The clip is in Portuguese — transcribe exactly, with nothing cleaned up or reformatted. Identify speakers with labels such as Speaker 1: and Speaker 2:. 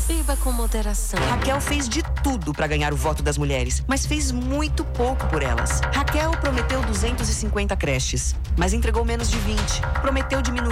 Speaker 1: Beba com moderação.
Speaker 2: Raquel fez de tudo para ganhar o voto das mulheres, mas fez muito pouco por elas. Raquel prometeu duzentas e cinquenta creches, mas entregou menos de vinte. Prometeu diminuir